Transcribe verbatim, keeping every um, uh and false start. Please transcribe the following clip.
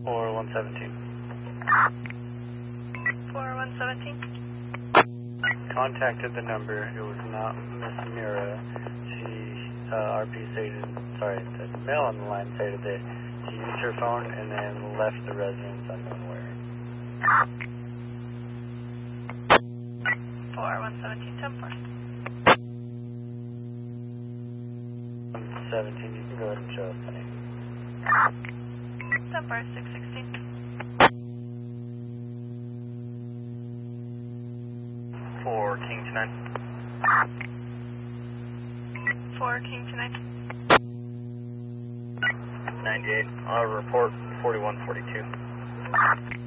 four one seventeen. four one seventeen. Contacted the number. It was not Miss Mira. She, uh, R P stated, sorry, the male on the line stated that she used her phone and then left the residence unknown where. four one seventeen, ten four. one seventeen, you can go ahead and show us the name. ten four, six sixteen. four King tonight. four King tonight. ninety-eight, I'll report forty-one forty-two.